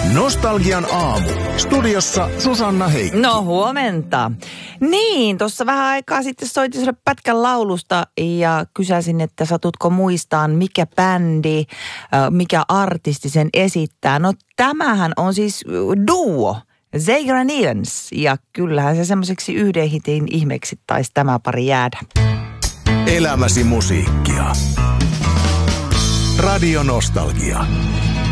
Nostalgian aamu. Studiossa Susanna Heikki. No huomenta. Niin, tuossa vähän aikaa sitten soitin sulle pätkän laulusta ja kysäsin, että satutko muistaan, mikä bändi, mikä artisti sen esittää. No tämähän on siis duo, Zager & Evans, ja kyllähän se semmoiseksi yhden hitin ihmeeksi taisi tämä pari jäädä. Elämäsi musiikkia. Radio Nostalgia.